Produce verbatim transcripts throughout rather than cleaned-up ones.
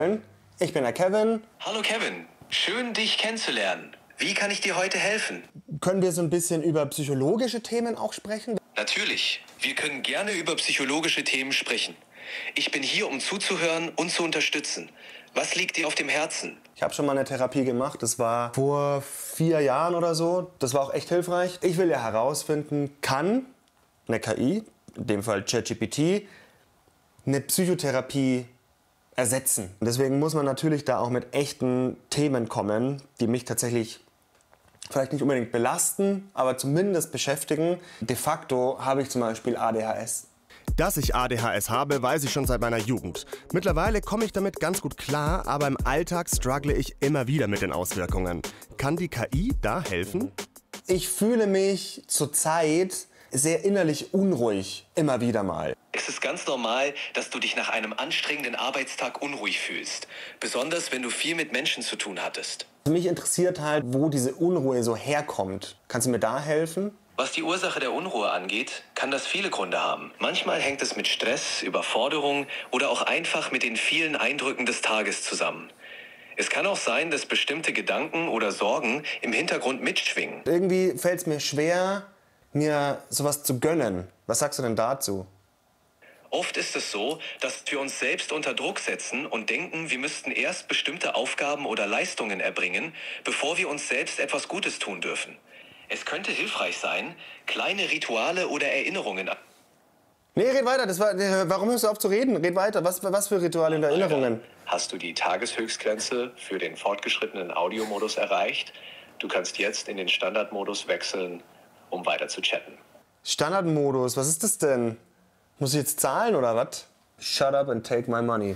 Ich bin der Kevin. Hallo Kevin, schön dich kennenzulernen. Wie kann ich dir heute helfen? Können wir so ein bisschen über psychologische Themen auch sprechen? Natürlich, wir können gerne über psychologische Themen sprechen. Ich bin hier, um zuzuhören und zu unterstützen. Was liegt dir auf dem Herzen? Ich habe schon mal eine Therapie gemacht, das war vor vier Jahren oder so. Das war auch echt hilfreich. Ich will ja herausfinden, kann eine K I, in dem Fall ChatGPT, eine Psychotherapie ersetzen. Deswegen muss man natürlich da auch mit echten Themen kommen, die mich tatsächlich vielleicht nicht unbedingt belasten, aber zumindest beschäftigen. De facto habe ich zum Beispiel A D H S. Dass ich A D H S habe, weiß ich schon seit meiner Jugend. Mittlerweile komme ich damit ganz gut klar, aber im Alltag struggle ich immer wieder mit den Auswirkungen. Kann die K I da helfen? Ich fühle mich zurzeit sehr innerlich unruhig, immer wieder mal. Es ist ganz normal, dass du dich nach einem anstrengenden Arbeitstag unruhig fühlst. Besonders, wenn du viel mit Menschen zu tun hattest. Mich interessiert halt, wo diese Unruhe so herkommt. Kannst du mir da helfen? Was die Ursache der Unruhe angeht, kann das viele Gründe haben. Manchmal hängt es mit Stress, Überforderung oder auch einfach mit den vielen Eindrücken des Tages zusammen. Es kann auch sein, dass bestimmte Gedanken oder Sorgen im Hintergrund mitschwingen. Irgendwie fällt es mir schwer, mir sowas zu gönnen. Was sagst du denn dazu? Oft ist es so, dass wir uns selbst unter Druck setzen und denken, wir müssten erst bestimmte Aufgaben oder Leistungen erbringen, bevor wir uns selbst etwas Gutes tun dürfen. Es könnte hilfreich sein, kleine Rituale oder Erinnerungen an. Nee, red weiter. Das war, warum hörst du auf zu reden? Red weiter. Was, was für Rituale und Erinnerungen? Hast du die Tageshöchstgrenze für den fortgeschrittenen Audiomodus erreicht? Du kannst jetzt in den Standardmodus wechseln, um weiter zu chatten. Standardmodus, was ist das denn? Muss ich jetzt zahlen oder was? Shut up and take my money.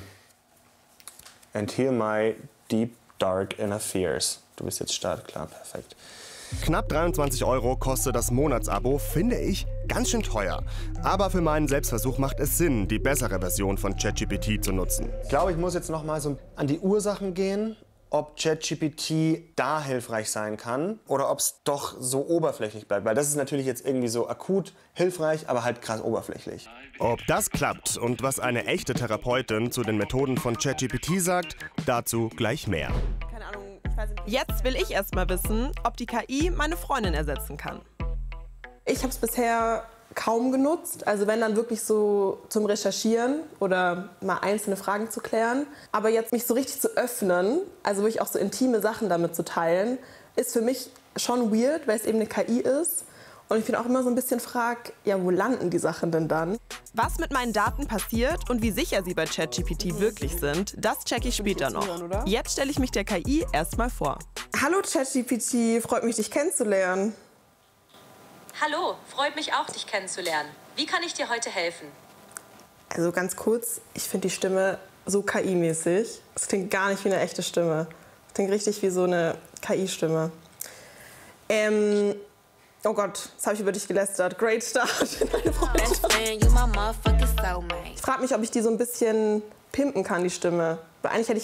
And hear my deep, dark inner fears. Du bist jetzt startklar, perfekt. Knapp dreiundzwanzig Euro kostet das Monatsabo, finde ich ganz schön teuer. Aber für meinen Selbstversuch macht es Sinn, die bessere Version von ChatGPT zu nutzen. Ich glaube, ich muss jetzt noch mal so an die Ursachen gehen, ob ChatGPT da hilfreich sein kann oder ob es doch so oberflächlich bleibt. Weil das ist natürlich jetzt irgendwie so akut hilfreich, aber halt krass oberflächlich. Ob das klappt und was eine echte Therapeutin zu den Methoden von ChatGPT sagt, dazu gleich mehr. Keine Ahnung, ich weiß nicht. Jetzt will ich erst mal wissen, ob die K I meine Freundin ersetzen kann. Ich habe es bisher kaum genutzt, also wenn dann wirklich so zum Recherchieren oder mal einzelne Fragen zu klären. Aber jetzt mich so richtig zu öffnen, also wirklich auch so intime Sachen damit zu teilen, ist für mich schon weird, weil es eben eine K I ist. Und ich bin auch immer so ein bisschen frag, ja, wo landen die Sachen denn dann? Was mit meinen Daten passiert und wie sicher sie bei ChatGPT wirklich sind, das checke ich später noch. Jetzt stelle ich mich der K I erstmal vor. Hallo ChatGPT, freut mich, dich kennenzulernen. Hallo, freut mich auch, dich kennenzulernen. Wie kann ich dir heute helfen? Also ganz kurz, ich finde die Stimme so K I-mäßig. Es klingt gar nicht wie eine echte Stimme. Es klingt richtig wie so eine K I-Stimme. Ähm, oh Gott, jetzt habe ich über dich gelästert. Great Start in eine Freundschaft. Ich frage mich, ob ich die so ein bisschen pimpen kann, die Stimme. Weil eigentlich hätte